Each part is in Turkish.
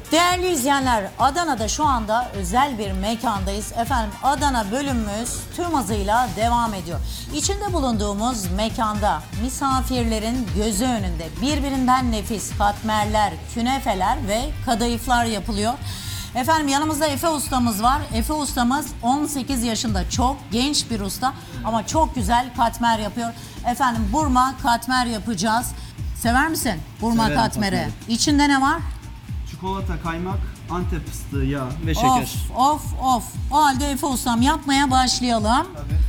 Değerli izleyenler, Adana'da şu anda özel bir mekandayız. Efendim, Adana bölümümüz tüm hızıyla devam ediyor. İçinde bulunduğumuz mekanda misafirlerin gözü önünde birbirinden nefis katmerler, künefeler ve kadayıflar yapılıyor. Efendim, yanımızda Efe ustamız var. Efe ustamız 18 yaşında, çok genç bir usta ama çok güzel katmer yapıyor. Efendim, burma katmer yapacağız. Sever misin burma Severim katmeri? katmeri. İçinde ne var? Çikolata, kaymak, Antep fıstığı, yağ ve şeker. Of. O halde Efe ustam yapmaya başlayalım. Tabii.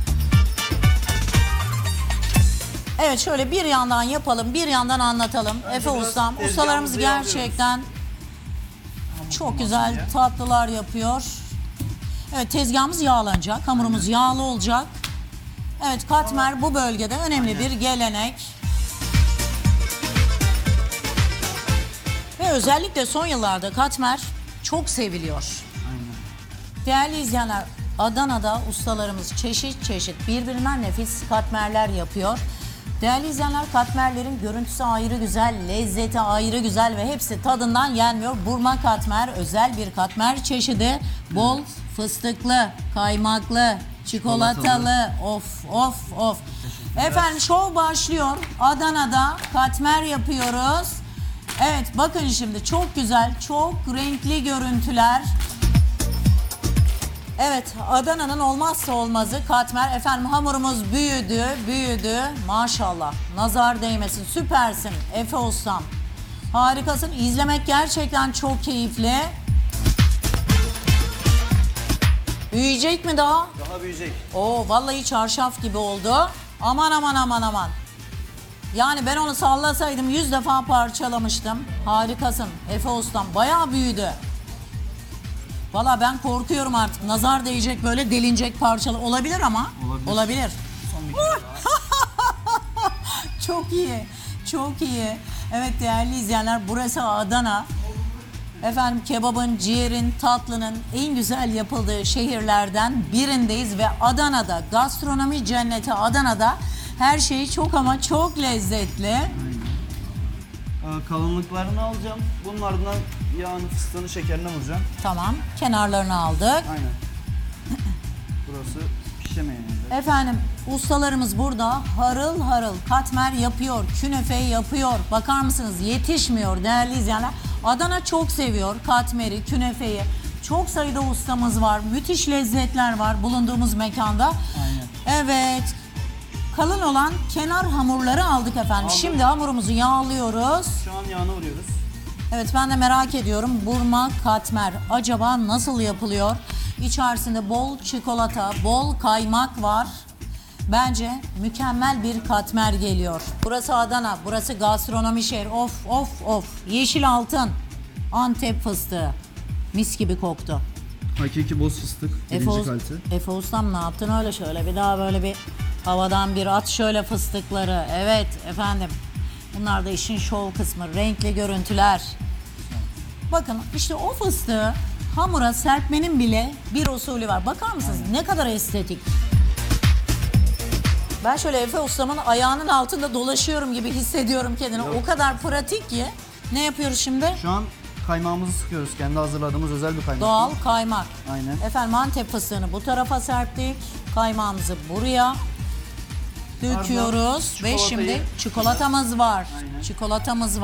Evet, şöyle bir yandan yapalım, bir yandan anlatalım. Efe biraz ustam, tezgahımızı ustalarımız yağlıyoruz. gerçekten çok olmasın güzel diye. tatlılar yapıyor. Evet, tezgahımız yağlanacak, hamurumuz yağlı olacak. Evet, katmer bu bölgede önemli bir gelenek. Ve özellikle son yıllarda katmer çok seviliyor. Aynen. Değerli izleyenler, Adana'da ustalarımız çeşit çeşit birbirinden nefis katmerler yapıyor. Değerli izleyenler, katmerlerin görüntüsü ayrı güzel, lezzeti ayrı güzel ve hepsi tadından yenmiyor. Burma katmer özel bir katmer çeşidi. Bol fıstıklı, kaymaklı, çikolatalı. Of. Efendim, şov başlıyor. Adana'da katmer yapıyoruz. Evet, bakın şimdi çok güzel, çok renkli görüntüler. Evet, Adana'nın olmazsa olmazı katmer. Efendim, hamurumuz büyüdü. Maşallah, nazar değmesin, süpersin Efe ustam. Harikasın, izlemek gerçekten çok keyifli. Büyüyecek mi daha? Daha büyüyecek. Oo, vallahi çarşaf gibi oldu. Aman. Yani ben onu sallasaydım 100 defa parçalamıştım. Harikasın Efe ustam, bayağı büyüdü. Valla ben korkuyorum artık. Nazar değecek, böyle delinecek parçalı. Olabilir ama. Olabilir. Son bir kere daha. Çok iyi. Evet değerli izleyenler, burası Adana. Efendim, kebabın, ciğerin, tatlının en güzel yapıldığı şehirlerden birindeyiz. Ve Adana'da, gastronomi cenneti Adana'da her şey çok ama çok lezzetli. Kalınlıklarını alacağım. Bunun ardından yağını, fıstığını, şekerini vuracağım. Tamam, kenarlarını aldık. Aynen. Burası pişemeyen yerler. Efendim, ustalarımız burada harıl harıl katmer yapıyor, künefe yapıyor. Bakar mısınız, yetişmiyor değerli izleyenler. Adana çok seviyor katmeri, künefeyi. Çok sayıda ustamız var, müthiş lezzetler var bulunduğumuz mekanda. Aynen. Evet, kalın olan kenar hamurları aldık efendim. Aldık. Şimdi hamurumuzu yağlıyoruz. Şu an yağını vuruyoruz. Evet, ben de merak ediyorum, burma katmer acaba nasıl yapılıyor? İçerisinde bol çikolata, bol kaymak var. Bence mükemmel bir katmer geliyor. Burası Adana, burası gastronomi şehir. Of. Yeşil altın, Antep fıstığı. Mis gibi koktu. Hakiki boz fıstık. Birinci kalite. Efe ustam, ne yaptın öyle, şöyle bir daha böyle bir havadan bir at şöyle fıstıkları. Evet efendim. Bunlar da işin şov kısmı, renkli görüntüler. Bakın işte o fıstığı hamura serpmenin bile bir usulü var. Bakar mısınız ne kadar estetik. Ben şöyle Efe ustamın ayağının altında dolaşıyorum gibi hissediyorum kendimi. Yok. O kadar pratik ki. Ne yapıyoruz şimdi? Şu an kaymağımızı sıkıyoruz. Kendi hazırladığımız özel bir kaymak. Doğal kaymak. Aynen. Efendim, Antep fıstığını bu tarafa serptik. Kaymağımızı buraya döküyoruz. Ve çikolatayı- şimdi çikolatamız var. Aynen. Çikolatamız var.